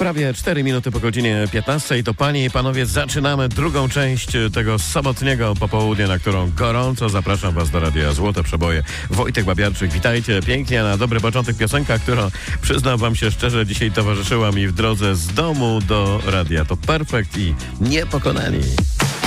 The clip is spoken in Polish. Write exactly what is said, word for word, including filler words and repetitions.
Prawie cztery minuty po godzinie piętnastej to panie i panowie zaczynamy drugą część tego sobotniego popołudnia, na którą gorąco zapraszam was do Radia Złote Przeboje. Wojtek Babiarczyk, witajcie pięknie, na dobry początek piosenka, która przyznam wam się szczerze dzisiaj towarzyszyła mi w drodze z domu do radia. To Perfekt i Niepokonani.